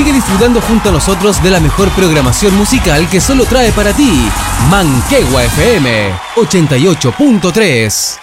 Sigue disfrutando junto a nosotros de la mejor programación musical que solo trae para ti Manquehue FM 88.3.